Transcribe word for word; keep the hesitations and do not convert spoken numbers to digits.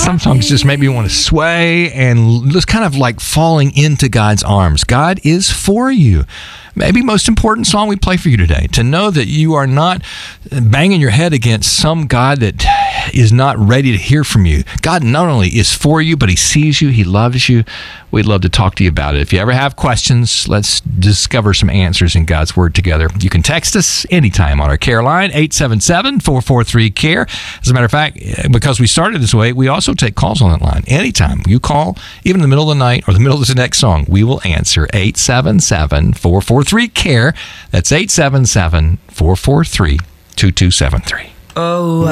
some songs just make me want to sway and just kind of like falling into God's arms. God is for you. Maybe most important song we play for you today, to know that you are not banging your head against some God that is not ready to hear from you. God not only is for you, but he sees you, he loves you. We'd love to talk to you about it. If you ever have questions, let's discover some answers in God's Word together. You can text us anytime on our care line, eight seven seven, four four three, C A R E. As a matter of fact, because we started this way, we also take calls on that line. Anytime you call, even in the middle of the night or the middle of the next song, we will answer eight seven seven, four four three, C A R E. That's eight seven seven, four four three, two two seven three. Oh,